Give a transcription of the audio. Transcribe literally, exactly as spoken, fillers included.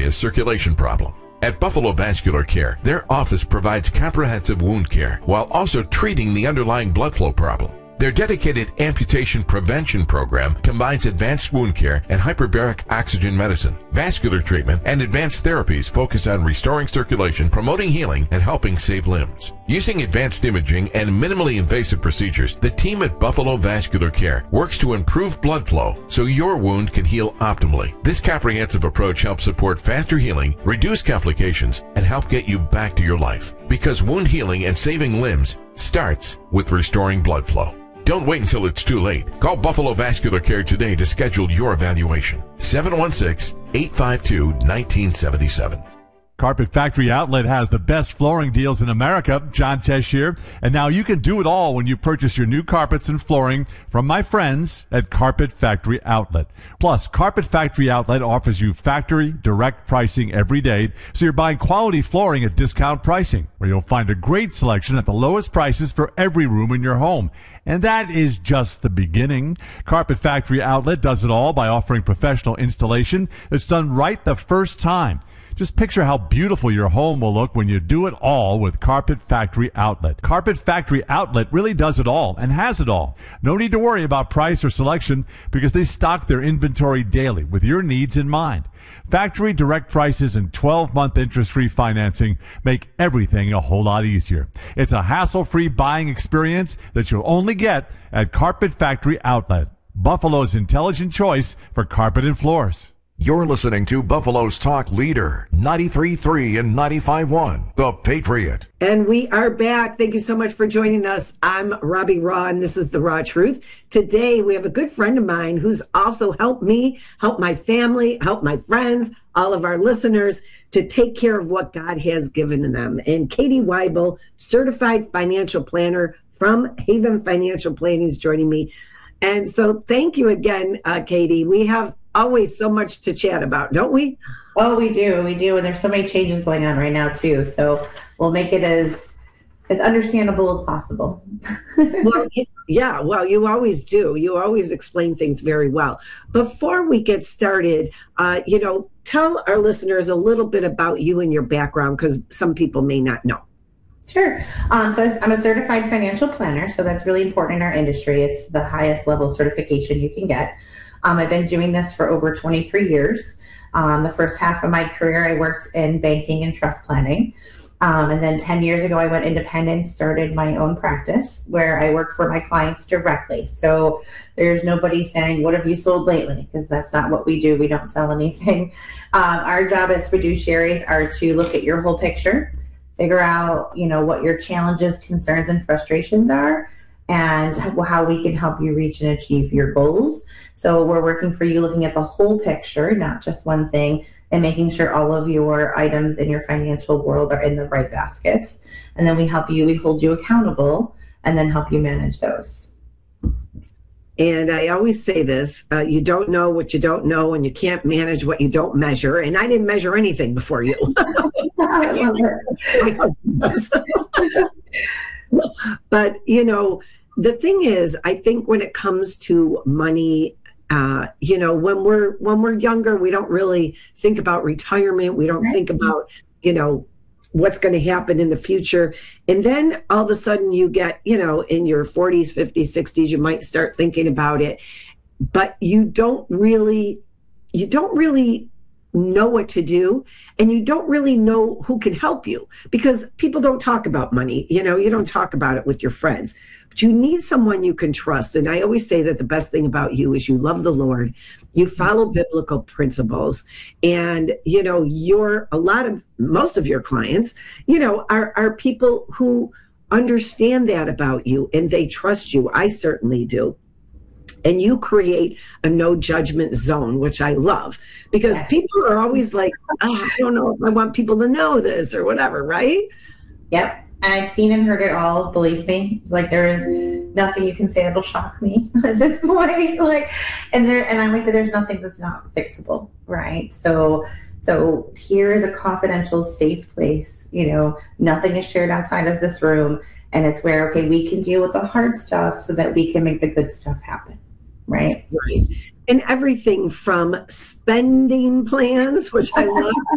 serious circulation problem. At Buffalo Vascular Care, their office provides comprehensive wound care while also treating the underlying blood flow problem. Their dedicated amputation prevention program combines advanced wound care and hyperbaric oxygen medicine, vascular treatment, and advanced therapies focused on restoring circulation, promoting healing, and helping save limbs. Using advanced imaging and minimally invasive procedures, the team at Buffalo Vascular Care works to improve blood flow so your wound can heal optimally. This comprehensive approach helps support faster healing, reduce complications, and help get you back to your life. Because wound healing and saving limbs starts with restoring blood flow. Don't wait until it's too late. Call Buffalo Vascular Care today to schedule your evaluation. seven one six, eight five two, one nine seven seven. Carpet Factory Outlet has the best flooring deals in America. John Tesh here. And now you can do it all when you purchase your new carpets and flooring from my friends at Carpet Factory Outlet. Plus, Carpet Factory Outlet offers you factory direct pricing every day, so you're buying quality flooring at discount pricing, where you'll find a great selection at the lowest prices for every room in your home. And that is just the beginning. Carpet Factory Outlet does it all by offering professional installation that's done right the first time. Just picture how beautiful your home will look when you do it all with Carpet Factory Outlet. Carpet Factory Outlet really does it all and has it all. No need to worry about price or selection because they stock their inventory daily with your needs in mind. Factory direct prices and twelve-month interest-free financing make everything a whole lot easier. It's a hassle-free buying experience that you'll only get at Carpet Factory Outlet, Buffalo's intelligent choice for carpet and floors. You're listening to Buffalo's Talk Leader, ninety-three point three and ninety-five point one, The Patriot. And we are back. Thank you so much for joining us. I'm Robbie Raw, and this is The Raw Truth. Today, we have a good friend of mine who's also helped me, helped my family, helped my friends, all of our listeners to take care of what God has given them. And Katie Weibel, certified financial planner from Haven Financial Planning, is joining me. And so thank you again, uh, Katie. We have always so much to chat about, don't we? Well, we do. We do. And there's so many changes going on right now, too. So we'll make it as as understandable as possible. Well, yeah, well, you always do. You always explain things very well. Before we get started, uh, you know, tell our listeners a little bit about you and your background, because some people may not know. Sure. Um, so I'm a certified financial planner, so that's really important in our industry. It's the highest level of certification you can get. Um, I've been doing this for over twenty-three years. Um, the first half of my career, I worked in banking and trust planning. Um, and then ten years ago, I went independent, started my own practice where I work for my clients directly. So there's nobody saying, what have you sold lately? Because that's not what we do. We don't sell anything. Um, our job as fiduciaries are to look at your whole picture, figure out, you know, what your challenges, concerns, and frustrations are, and how we can help you reach and achieve your goals. So we're working for you, looking at the whole picture, not just one thing, and making sure all of your items in your financial world are in the right baskets. And then we help you, we hold you accountable, and then help you manage those. And I always say this, uh, you don't know what you don't know, and you can't manage what you don't measure. And I didn't measure anything before you. I love it. But, you know, the thing is, I think when it comes to money, uh, you know, when we're when we're younger, we don't really think about retirement. We don't think about, you know, what's going to happen in the future. And then all of a sudden you get, you know, in your forties, fifties, sixties, you might start thinking about it, but you don't really, you don't really know what to do, and you don't really know who can help you, because people don't talk about money. You know, you don't talk about it with your friends, but you need someone you can trust. And I always say that the best thing about you is you love the Lord, you follow biblical principles, and, you know, you're a lot of, most of your clients, you know, are, are people who understand that about you and they trust you. I certainly do. And you create a no judgment zone, which I love, because yes. people are always like, oh, I don't know if I want people to know this or whatever, right? Yep. And I've seen and heard it all, believe me. Like, there is nothing you can say that'll shock me at this point. Like, and there, and I always say there's nothing that's not fixable, right? So, so here is a confidential, safe place. You know, nothing is shared outside of this room. And it's where, okay, we can deal with the hard stuff so that we can make the good stuff happen. Right. Right. And everything from spending plans, which I love,